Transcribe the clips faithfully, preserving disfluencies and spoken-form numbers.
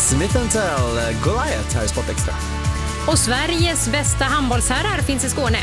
Smith and Tell, Goliath här i Sport Extra. Och Sveriges bästa handbollsherrar finns i Skåne.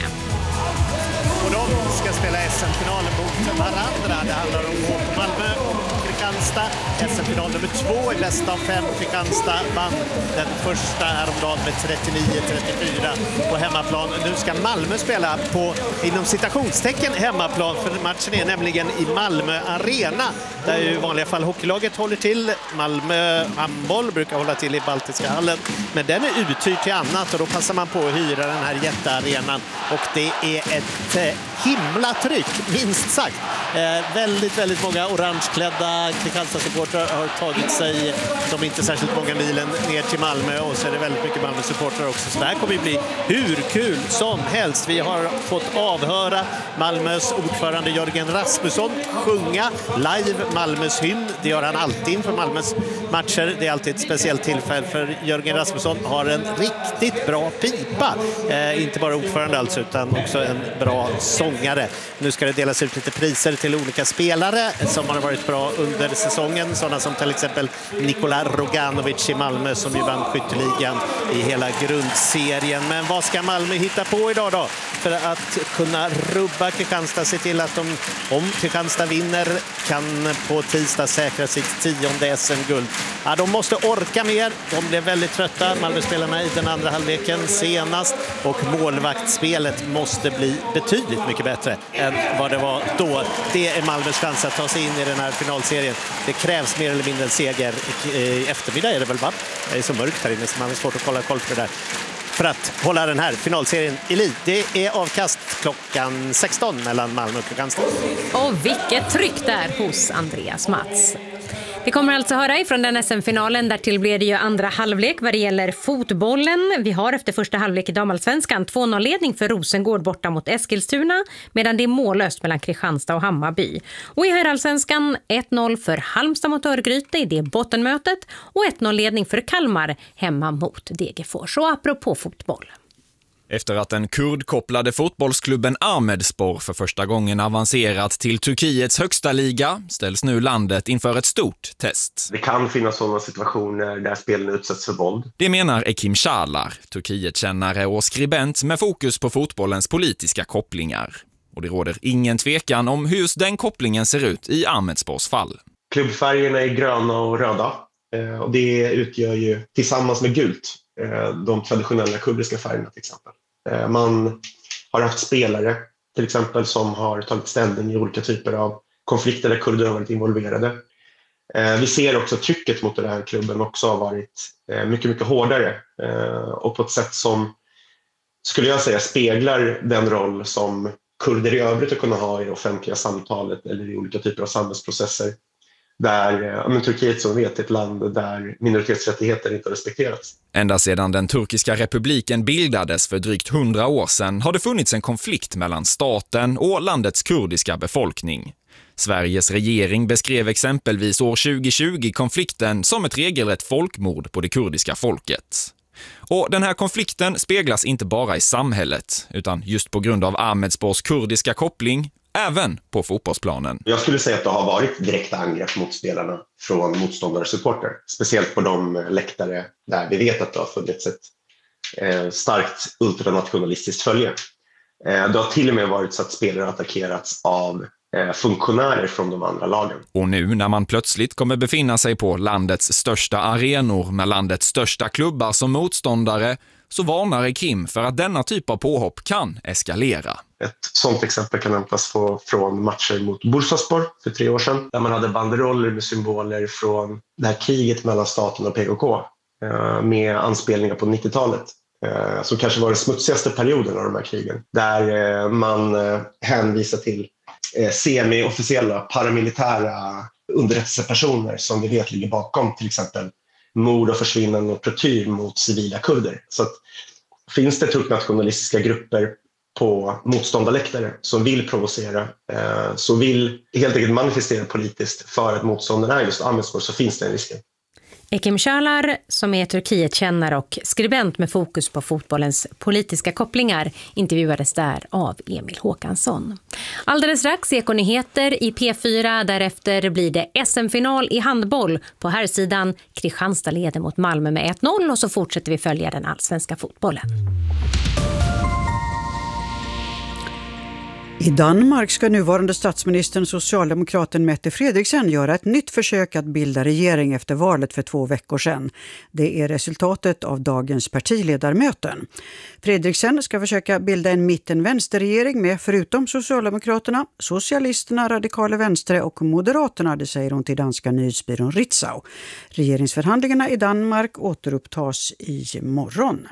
Och de ska spela S M-finalen mot varandra. Det handlar om H K Malmö och Kristianstad. S M-final nummer två i bästa av fem. Kristianstad vann den första häromdagen med trettionio trettiofyra på hemmaplan. Nu ska Malmö spela på, inom citationstecken, hemmaplan. För matchen är nämligen i Malmö Arena. Där ju i vanliga fall hockeylaget håller till. Malmö handboll brukar hålla till i Baltiska hallen. Men den är uthyrd till annat och då passar man på att hyra den här jättearenan. Och det är ett eh, himla tryck, minst sagt. Eh, väldigt, väldigt många orangeklädda Kristianstad-supportrar har tagit sig, de är inte särskilt många milen, ner till Malmö. Och så är det väldigt mycket Malmö-supportrar också. Så det här kommer ju bli hur kul som helst. Vi har fått avhöra Malmös ordförande Jörgen Rasmusson sjunga live Malmös hymn. Det gör han alltid inför Malmös matcher. Det är alltid ett speciellt tillfälle för Jörgen Rasmusson har en riktigt bra pipa. Eh, inte bara ordförande alltså, utan också en bra sångare. Nu ska det delas ut lite priser till olika spelare som har varit bra under säsongen. Sådana som till exempel Nikola Roganovic i Malmö som ju vann skytteligan i hela grundserien. Men vad ska Malmö hitta på idag då? För att kunna rubba Kristianstad, se till att de, om Kristianstad vinner, kan på tisdag säkra sitt tionde S M-guld. Ja, de måste orka mer. De blev väldigt trötta, Malmö-spelarna, i den andra halvleken senast. Och målvaktsspelet måste bli betydligt mycket bättre än vad det var då. Det är Malmös chans att ta sig in i den här finalserien. Det krävs mer eller mindre en seger. I eftermiddag är det väl, va? Det är så mörkt här inne så man har svårt att kolla koll på det där. För att hålla den här finalserien i liv. Det är avkast klockan sexton mellan Malmö och Kristianstad. Och vilket tryck där hos Andreas Mats. Vi kommer alltså höra ifrån den S M-finalen. Därtill blir det ju andra halvlek vad det gäller fotbollen. Vi har efter första halvlek i damallsvenskan två noll-ledning för Rosengård borta mot Eskilstuna, medan det är mållöst mellan Kristianstad och Hammarby. Och i herrallsvenskan ett noll för Halmstad mot Örgryte i det bottenmötet och ett noll-ledning för Kalmar hemma mot Degerfors. Och apropå fotboll. Efter att den kurdkopplade fotbollsklubben Ahmedspor för första gången avancerat till Turkiets högsta liga ställs nu landet inför ett stort test. Det kan finnas sådana situationer där spelen utsätts för våld. Det menar Ekim Çağlar, Turkietkännare och skribent med fokus på fotbollens politiska kopplingar. Och det råder ingen tvekan om hur just den kopplingen ser ut i Ahmedspors fall. Klubbfärgerna är gröna och röda och det utgör ju tillsammans med gult de traditionella kurdiska färgerna till exempel. Man har haft spelare till exempel som har tagit ställning i olika typer av konflikter där kurder har varit involverade. Vi ser också trycket mot den här klubben också har varit mycket, mycket hårdare och på ett sätt som skulle jag säga speglar den roll som kurder i övrigt att kunna ha i det offentliga samtalet eller i olika typer av samhällsprocesser. Där men Turkiet som vet är ett land där minoritetsrättigheter inte respekterats. Ända sedan den turkiska republiken bildades för drygt hundra år sedan har det funnits en konflikt mellan staten och landets kurdiska befolkning. Sveriges regering beskrev exempelvis år tjugohundratjugo konflikten som ett regelrätt folkmord på det kurdiska folket. Och den här konflikten speglas inte bara i samhället utan just på grund av Ahmedspors kurdiska koppling även på fotbollsplanen. Jag skulle säga att det har varit direkta angrepp mot spelarna från motståndarsupporter. Speciellt på de läktare där vi vet att det har funnits ett eh, starkt ultranationalistiskt följe. Eh, det har till och med varit så att spelare attackerats av eh, funktionärer från de andra lagen. Och nu när man plötsligt kommer befinna sig på landets största arenor med landets största klubbar som motståndare så varnar Ekim för att denna typ av påhopp kan eskalera. Ett sådant exempel kan hämtas från matcher mot Bursaspor för tre år sedan. Där man hade banderoller med symboler från det här kriget mellan staten och P K K. Med anspelningar på nittiotalet. Som kanske var den smutsigaste perioden av de här krigen. Där man hänvisar till semi-officiella paramilitära underrättelsepersoner som vi vet ligger bakom till exempel mord och försvinnande och tortyr mot civila kurder. Så att, finns det turknationalistiska grupper på motståndarläktare som vill provocera, eh, som vill helt enkelt manifestera politiskt för att motståndaren är just Ahmedspor, så finns det en risk. Ekim Çağlar, som är Turkietkännare och skribent med fokus på fotbollens politiska kopplingar, intervjuades där av Emil Håkansson. Alldeles strax Ekonyheter i P fyra, därefter blir det S M-final i handboll. På här sidan Kristianstad leder mot Malmö med ett noll och så fortsätter vi följa den allsvenska fotbollen. I Danmark ska nuvarande statsministern socialdemokraten Mette Frederiksen göra ett nytt försök att bilda regering efter valet för två veckor sedan. Det är resultatet av dagens partiledarmöten. Frederiksen ska försöka bilda en mitten-vänsterregering med förutom Socialdemokraterna, Socialisterna, Radikala Venstre och Moderaterna, det säger hon till danska nyhetsbyrån Ritzau. Regeringsförhandlingarna i Danmark återupptas i morgon.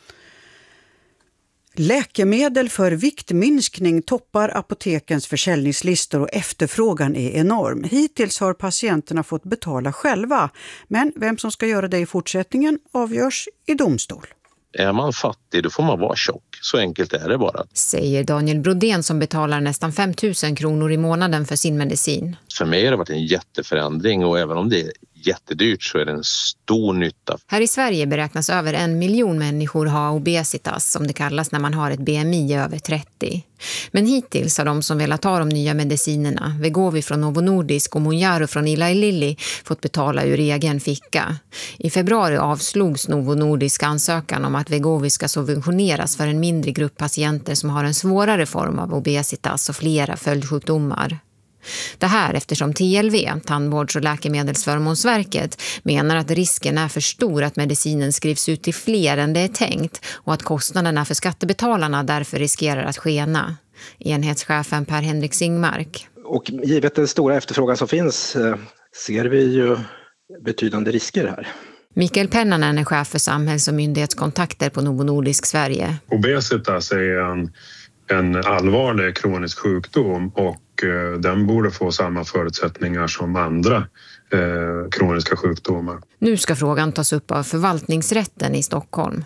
Läkemedel för viktminskning toppar apotekens försäljningslistor och efterfrågan är enorm. Hittills har patienterna fått betala själva, men vem som ska göra det i fortsättningen avgörs i domstol. Är man fattig då får man vara tjock. Så enkelt är det bara. Säger Daniel Brodén som betalar nästan fem tusen kronor i månaden för sin medicin. För mig har det varit en jätteförändring och även om det är jättedyrt så är det en stor nytta. Här i Sverige beräknas över en miljon människor ha obesitas, som det kallas när man har ett B M I över trettio. Men hittills har de som velat ta de nya medicinerna, Wegovy från Novo Nordisk och Mounjaro från Eli Lilly, fått betala ur egen ficka. I februari avslogs Novo Nordisk ansökan om att Wegovy ska subventioneras för en mindre grupp patienter som har en svårare form av obesitas och flera följdsjukdomar. Det här eftersom T L V, Tandvårds- och läkemedelsförmånsverket, menar att risken är för stor att medicinen skrivs ut till fler än det är tänkt och att kostnaderna för skattebetalarna därför riskerar att skena. Enhetschefen Per-Henrik Singmark. Och givet den stora efterfrågan som finns ser vi ju betydande risker här. Mikael Pennanen är chef för samhälls- och myndighetskontakter på Novo Nordisk Sverige. Obesitas är en, en allvarlig kronisk sjukdom och den borde få samma förutsättningar som andra eh, kroniska sjukdomar. Nu ska frågan tas upp av förvaltningsrätten i Stockholm.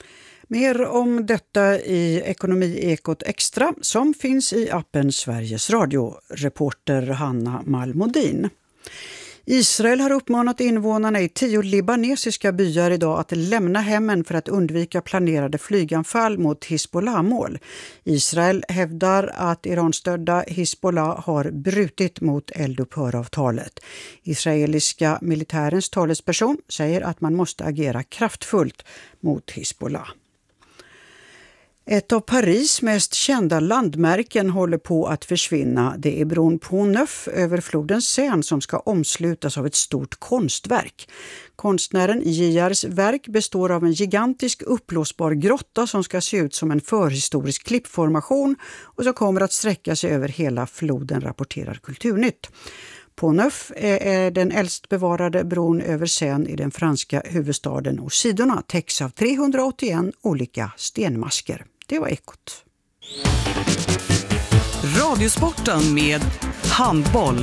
Mer om detta i Ekonomi-ekot Extra som finns i appen Sveriges Radio. Reporter Hanna Malmodin. Israel har uppmanat invånarna i tio libanesiska byar idag att lämna hemmen för att undvika planerade flyganfall mot Hizbollah-mål. Israel hävdar att Iranstödda Hizbollah har brutit mot eldupphöravtalet. Israeliska militärens talesperson säger att man måste agera kraftfullt mot Hizbollah. Ett av Paris mest kända landmärken håller på att försvinna. Det är bron Pont Neuf över floden Seine som ska omslutas av ett stort konstverk. Konstnären Giards verk består av en gigantisk uppblåsbar grotta som ska se ut som en förhistorisk klippformation och som kommer att sträcka sig över hela floden, rapporterar Kulturnytt. Pont Neuf är den äldst bevarade bron över Seine i den franska huvudstaden och sidorna täcks av trehundraåttioen olika stenmasker. Det var Ekot. Radiosporten med handboll.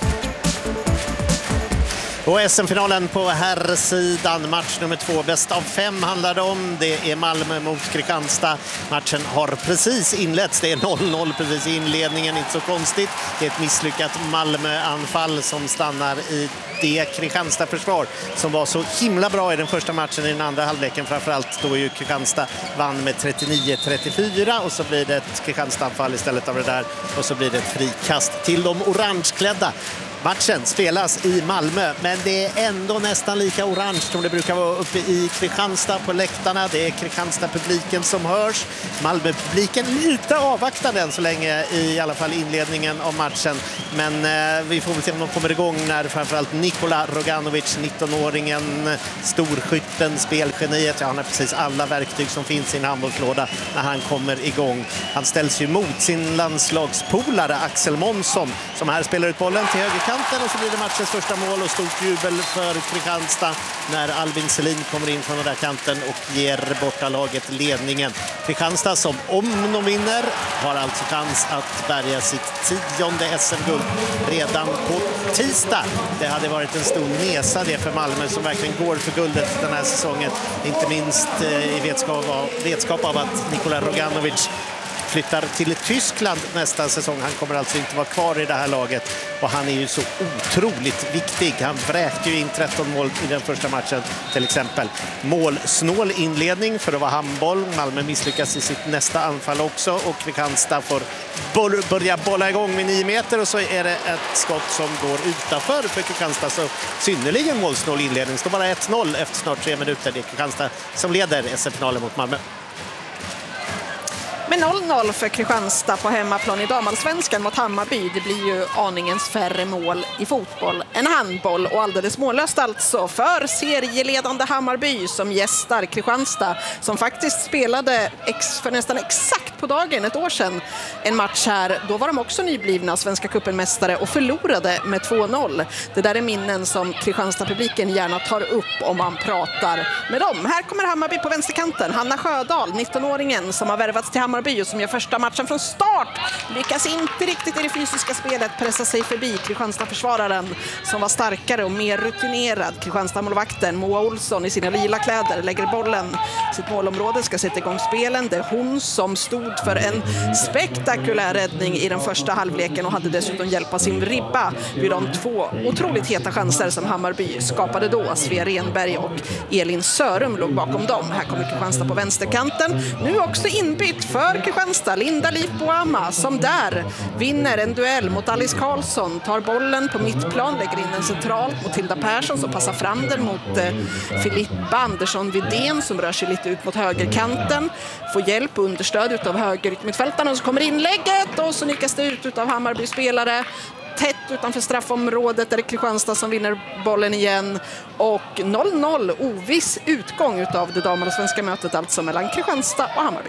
Och S M-finalen på herrsidan, match nummer två, bäst av fem handlar det om. Det är Malmö mot Kristianstad. Matchen har precis inletts. Det är noll noll precis i inledningen, inte så konstigt. Det är ett misslyckat Malmö-anfall som stannar i det Kristianstad-försvar som var så himla bra i den första matchen i den andra halvleken. Framförallt då ju Kristianstad vann med trettionio trettiofyra och så blir det ett Kristianstad-anfall istället av det där. Och så blir det ett frikast till de orangeklädda. Matchen spelas i Malmö, men det är ändå nästan lika orange som det brukar vara uppe i Kristianstad på läktarna. Det är Kristianstad-publiken som hörs. Malmö-publiken lite avvaktande än så länge i alla fall inledningen av matchen. Men eh, vi får väl se om de kommer igång när framförallt Nikola Roganovic, nittonåringen, storskytten, spelgeniet. Ja, han har precis alla verktyg som finns i en handbollslåda när han kommer igång. Han ställs ju mot sin landslagspolare Axel Månsson som här spelar ut bollen till högerkanten. Och så blir det matchens första mål och stort jubel för Kristianstad när Albin Selin kommer in från den där kanten och ger bortalaget ledningen. Kristianstad som om de vinner har alltså chans att bärga sitt tionde S M-guld redan på tisdag. Det hade varit en stor nesa det för Malmö som verkligen går för guldet den här säsongen. Inte minst i vetskap av, vetskap av att Nikola Roganovic flyttar till Tyskland nästa säsong. Han kommer alltså inte vara kvar i det här laget och han är ju så otroligt viktig. Han vräkte ju in tretton mål i den första matchen till exempel. Målsnål inledning för att vara handboll. Malmö misslyckas i sitt nästa anfall också och Kristianstad får boll, börja bolla igång med nio meter och så är det ett skott som går utanför för Kristianstad. Så synnerligen målsnål inledning. Står bara ett noll efter snart tre minuter. Det är Kristianstad som leder S M-finalen mot Malmö. Med noll noll för Kristianstad på hemmaplan i damallsvenskan mot Hammarby. Det blir ju aningens färre mål i fotboll än handboll. Och alldeles mållöst alltså för serieledande Hammarby som gästar Kristianstad. Som faktiskt spelade ex, för nästan exakt på dagen, ett år sedan, en match här. Då var de också nyblivna Svenska cupenmästare och förlorade med två noll. Det där är minnen som Kristianstad-publiken gärna tar upp om man pratar med dem. Här kommer Hammarby på vänsterkanten. Hanna Sjödahl, nittonåringen som har värvats till Hammarby och som gör första matchen från start. Lyckas inte riktigt i det fysiska spelet pressa sig förbi Kristianstad-försvararen som var starkare och mer rutinerad. Kristianstad-målvakten Moa Olsson i sina lila kläder lägger bollen sitt målområde, ska sätta igång spelen. Det är hon som stod för en spektakulär räddning i den första halvleken och hade dessutom hjälp av sin ribba vid de två otroligt heta chanser som Hammarby skapade då. Svea Renberg och Elin Sörum låg bakom dem. Här kommer Kristianstad på vänsterkanten. Nu också inbytt för Kristianstad, Linda Livboama som där vinner en duell mot Alice Karlsson, tar bollen på mittplan, lägger in den centralt mot Hilda Persson som passar fram den mot eh, Filippa Andersson Vidén som rör sig lite ut mot högerkanten, får hjälp och understöd utav högeryttermittfältarna och så kommer inlägget och så nyckas det ut utav Hammarby-spelare. Tätt utanför straffområdet är det Kristianstad som vinner bollen igen och noll noll oviss utgång utav det damallsvenska mötet alltså mellan Kristianstad och Hammarby.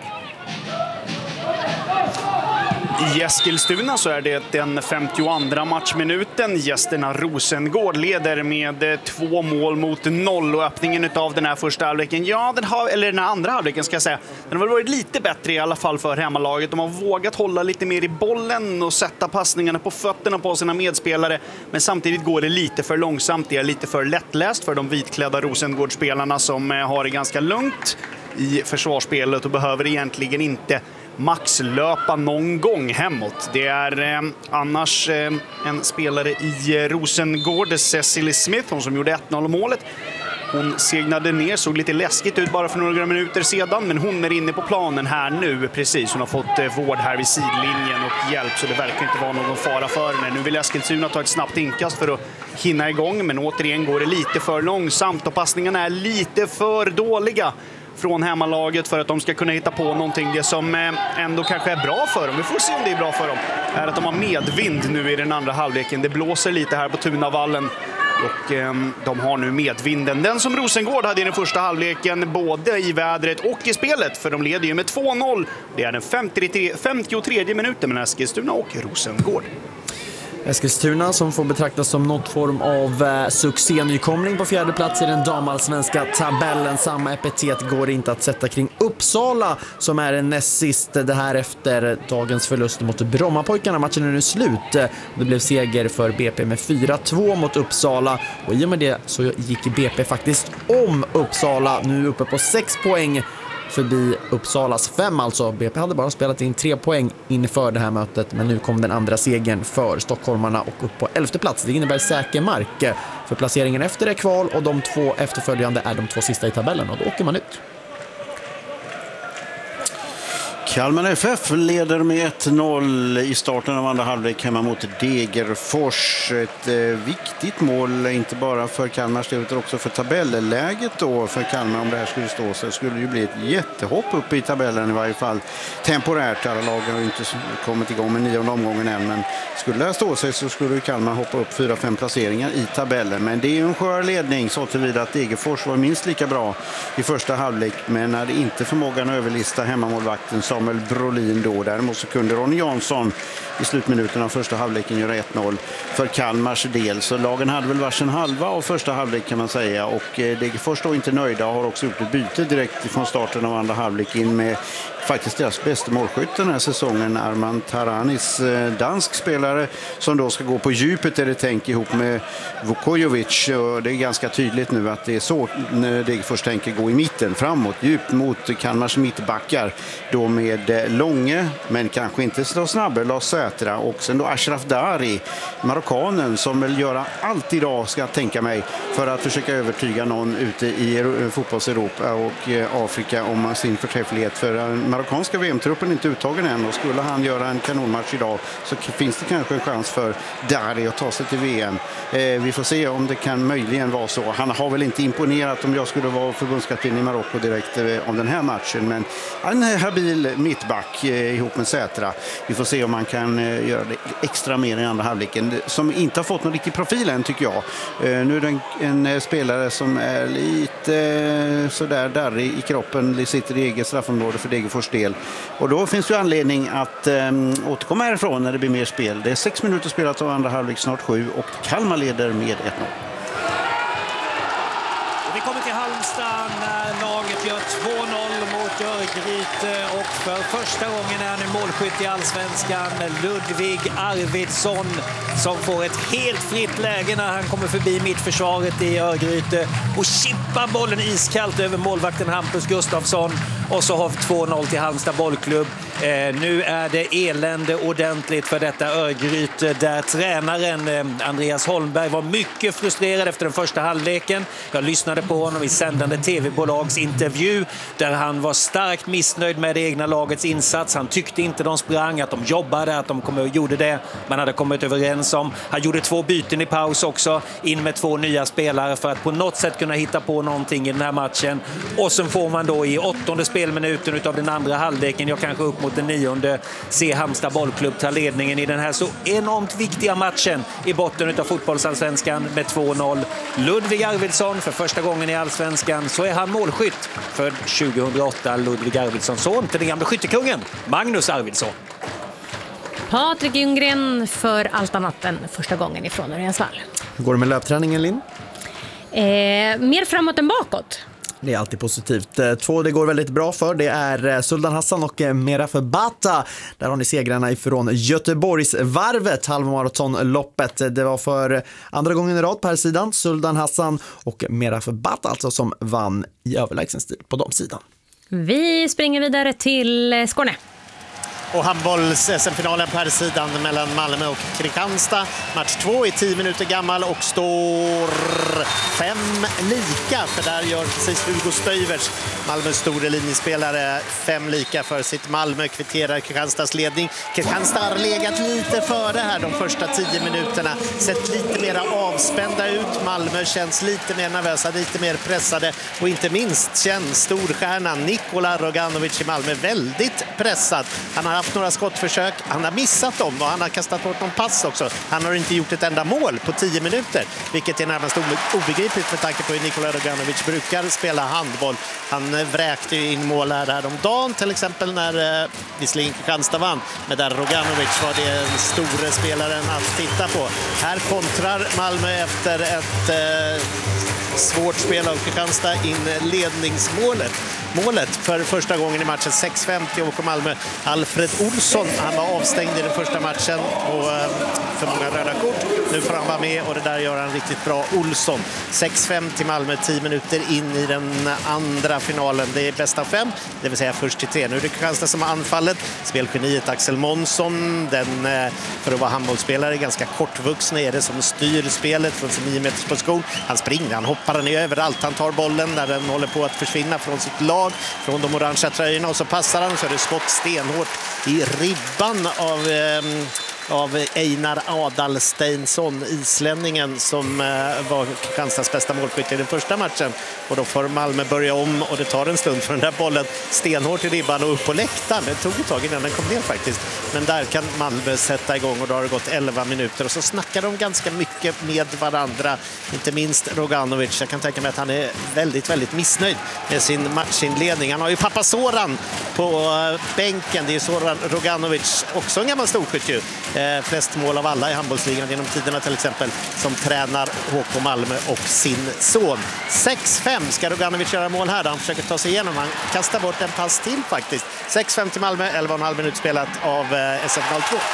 I Eskilstuna så är det den femtioandra matchminuten. Gästerna Rosengård leder med två mål mot noll och öppningen av den här första halvleken, ja, den har, eller den här andra halvleken ska jag säga, den har varit lite bättre i alla fall för hemmalaget. De har vågat hålla lite mer i bollen och sätta passningarna på fötterna på sina medspelare, men samtidigt går det lite för långsamt. Det är lite för lättläst för de vitklädda Rosengårdspelarna som har det ganska lugnt i försvarsspelet och behöver egentligen inte maxlöpa någon gång hemåt. Det är eh, annars eh, en spelare i eh, Rosengård, Cecily Smith, hon som gjorde ett noll målet. Hon segnade ner, såg lite läskigt ut bara för några minuter sedan, men hon är inne på planen här nu precis. Hon har fått eh, vård här vid sidlinjen och hjälp, så det verkar inte vara någon fara för henne. Nu vill Eskilstuna ta ett snabbt inkast för att hinna igång, men återigen går det lite för långsamt och passningarna är lite för dåliga från hemmalaget för att de ska kunna hitta på någonting. Det som ändå kanske är bra för dem, vi får se om det är bra för dem, är att de har medvind nu i den andra halvleken. Det blåser lite här på Tunavallen och eh, de har nu medvinden. Den som Rosengård hade i den första halvleken både i vädret och i spelet, för de leder ju med två noll. Det är den femtiotredje minuten mellan Eskilstuna och Rosengård. Eskilstuna som får betraktas som något form av eh, succénykomling på fjärde plats i den damallsvenska tabellen. Samma epitet går inte att sätta kring Uppsala som är en näst sist. Det här efter dagens förlust mot Brommapojkarna. Matchen är nu slut. Det blev seger för B P med fyra två mot Uppsala och i och med det så gick B P faktiskt om Uppsala. Nu uppe på sex poäng förbi Uppsalas fem alltså. B P hade bara spelat in tre poäng inför det här mötet, men nu kom den andra segern för stockholmarna och upp på elfte plats. Det innebär säker mark för placeringen efter det kval och de två efterföljande är de två sista i tabellen och då åker man ut. Kalmar F F leder med ett noll i starten av andra halvlek hemma mot Degerfors. Ett eh, viktigt mål, inte bara för Kalmars del utan också för tabelläget då för Kalmar. Om det här skulle stå så skulle det ju bli ett jättehopp upp i tabellen i varje fall temporärt. Alla lag har ju inte kommit igång med nionde omgången än, men skulle det här stå sig så skulle Kalmar hoppa upp fyra fem placeringar i tabellen. Men det är ju en skör ledning så tillvida att Degerfors var minst lika bra i första halvlek, men hade inte förmågan att överlista hemmamålvakten Samuel Brolin då. Däremot så kunde Ronny Jansson i slutminuten av första halvleken göra ett noll för Kalmars del. Så lagen hade väl varsin halva av första halvlek kan man säga, och Degerfors då inte nöjda och har också gjort ett byte direkt från starten av andra halvlek in med faktiskt deras bästa målskytt den här säsongen, Arman Taranis, dansk spelare som då ska gå på djupet är det tänkt ihop med Vukojovic, och det är ganska tydligt nu att det är så Degerfors tänker gå i mitten framåt, djupt mot Kalmars mittbackar då med Långe, men kanske inte så snabbare Lars Sätra, och sen då Ashraf Dari, marockanen, som vill göra allt idag ska jag tänka mig för att försöka övertyga någon ute i fotbolls-Europa och Afrika om sin förträfflighet, för marockanska V M-truppen är inte uttagen än, och skulle han göra en kanonmatch idag så finns det kanske en chans för Dari att ta sig till V M. Eh, vi får se om det kan möjligen vara så. Han har väl inte imponerat om jag skulle vara förbundskapten i Marocko direkt eh, om den här matchen, men en habil mittback eh, ihop med Sätra. Vi får se om man kan eh, göra det extra mer i andra halvleken, som inte har fått någon riktig profil än tycker jag. Eh, nu är det en, en eh, spelare som är lite eh, sådär där i, i kroppen, sitter i eget straffområde för Degerfors del. Och då finns det anledning att eh, återkomma härifrån när det blir mer spel. Det är sex minuter spelat av andra halvlek, snart sju, och Kalmar leder med ett noll. Vi kommer till Halmstad när laget gör två noll mot Örgryte, och för första gången är nu målskytt i Allsvenskan Ludvig Arvidsson, som får ett helt fritt läge när han kommer förbi mittförsvaret i Örgryte och chippar bollen iskallt över målvakten Hampus Gustafsson, och så har vi två noll till Halmstad bollklubb. Eh, nu är det elände ordentligt för detta Örgryte, där tränaren eh, Andreas Holmberg var mycket frustrerad efter den första halvleken. Jag lyssnade på honom i sändande tv-bolags intervju där han var starkt missnöjd med det egna lagets insats. Han tyckte inte de sprang, att de jobbade, att de kom och gjorde det man hade kommit överens om. Han gjorde två byten i paus också, in med två nya spelare för att på något sätt kunna hitta på någonting i den här matchen. Och sen får man då i åttonde spelminuten utav den andra halvleken, jag kanske upp mot den nionde, se Halmstad bollklubb ta ledningen i den här så enormt viktiga matchen i botten utav fotbollsallsvenskan med två noll. Ludvig Arvidsson för första gången i allsvenskan, så är han målskytt för tjugohundraåtta. Ludvig Arvidsson, son till den gamla skyttekungen Magnus Arvidsson. Patrik Ljunggren för allt annat än första gången ifrån Örjansvall. Hur går det med löpträningen, Linn? Eh, mer framåt än bakåt. Det är alltid positivt. Två det går väldigt bra för, det är Sultan Hassan och Meraf Bata. Där har ni segrarna ifrån Göteborgs varvet, halvmaratonloppet. Det var för andra gången i rad på här sidan. Sultan Hassan och Meraf Bata alltså som vann i överlägsen stil på de sidan. Vi springer vidare till Skåne. Och handbolls-S M-finalen på här sidan mellan Malmö och Kristianstad. Match två är tio minuter gammal och står fem lika. För där gör precis Hugo Stöivers, Malmös store linjespelare, fem lika för sitt Malmö. Kvitterar Kristianstads ledning. Kristianstad har legat lite före här de första tio minuterna. Sett lite mer avspända ut. Malmö känns lite mer nervösa, lite mer pressade. Och inte minst känns storstjärnan Nikola Roganovic i Malmö väldigt pressad. Han har haft några skottförsök, han har missat dem och han har kastat bort någon pass också. Han har inte gjort ett enda mål på tio minuter, vilket är närmast obegripligt med tanke på hur Nikola Roganovic brukar spela handboll. Han vräkte ju in mål här, här om dagen till exempel när eh, visserligen Kristianstad vann, men där Roganovic var det den stora spelaren att titta på. Här kontrar Malmö efter ett eh, svårt spel av Kristianstad in ledningsmålet. Målet för första gången i matchen, sex femtio och Malmö. Alfred Olsson, han var avstängd i den första matchen och för många röda kort. Nu får han vara med och det där gör han riktigt bra. Olsson, sex fem till Malmö, tio minuter in i den andra finalen. Det är bästa fem, det vill säga först till tre. Nu är det Kristianstad som har anfallet. Spelgeniet Axel Månsson, den för att vara handbollsspelare ganska kortvuxna är det som styr spelet från sin nio meters position. Han springer, han hoppar den överallt. Han tar bollen när den håller på att försvinna från sitt lag, från de orangea tröjorna, och så passar han, så är det skott stenhårt i ribban av eh, av Einar Adalsteinsson, islänningen som var Kristianstads bästa målskytt i den första matchen. Och då får Malmö börja om och det tar en stund för den där bollen stenhårt i ribban och upp på läktaren. Det tog ett tag innan den kom ner faktiskt. Men där kan Malmö sätta igång och då har det gått elva minuter och så snackar de ganska mycket med varandra. Inte minst Roganovic. Jag kan tänka mig att han är väldigt, väldigt missnöjd med sin matchinledning. Han har ju pappa Soran på bänken. Det är ju Soran Roganovic, också en gammal storskytt ju. Eh, flest mål av alla i handbollsligan genom tiderna till exempel, som tränar H K Malmö och sin son. sex fem ska Roganovic göra mål här. Han försöker ta sig igenom. Han kastar bort en pass till faktiskt. sex fem till Malmö, elva och en halv minut spelat av eh, S M final två.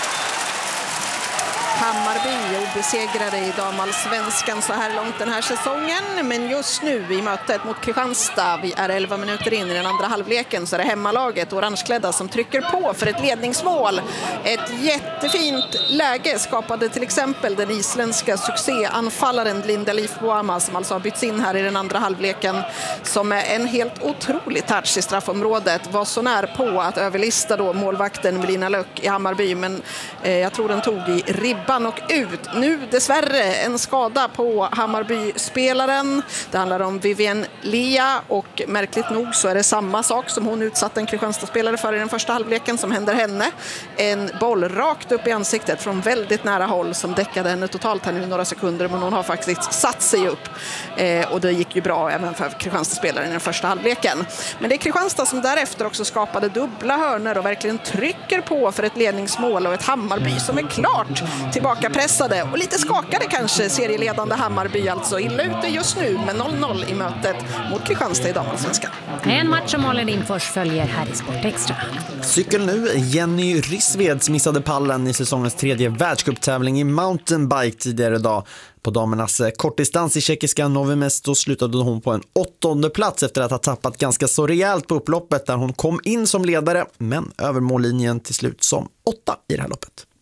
Hammarby obesegrade i damallsvenskan så här långt den här säsongen. Men just nu i mötet mot Kristianstad, vi är elva minuter in i den andra halvleken, så är det hemmalaget orangeklädda som trycker på för ett ledningsmål. Ett jättefint läge skapade till exempel den isländska succéanfallaren Linda Lifboama, som alltså har bytts in här i den andra halvleken, som är en helt otrolig touch i straffområdet. Var så när på att överlista då målvakten Melina Löck i Hammarby, men eh, jag tror den tog i ribban och ut. Nu dessvärre en skada på Hammarby-spelaren. Det handlar om Vivienne Lia och märkligt nog så är det samma sak som hon utsatte en Kristianstad-spelare för i den första halvleken som händer henne. En boll rakt upp i ansiktet från väldigt nära håll som däckade henne totalt här nu i några sekunder, men hon har faktiskt satt sig upp. Eh, och det gick ju bra även för Kristianstad-spelaren i den första halvleken. Men det är Kristianstad som därefter också skapade dubbla hörnor och verkligen trycker på för ett ledningsmål, och ett Hammarby som är klart tillbaka pressade och lite skakade kanske, serieledande Hammarby alltså illa ute just nu med noll noll i mötet mot Kristianstad i damallsvenskan. En match som Malin Lindfors följer här i Sport Extra. Cykel nu. Jenny Rissveds missade pallen i säsongens tredje världscuptävling i mountainbike tidigare idag. På damernas kortdistans i tjeckiska Novi Mesto slutade hon på en åttonde plats efter att ha tappat ganska så rejält på upploppet där hon kom in som ledare, men över mållinjen till slut som åtta i det här loppet.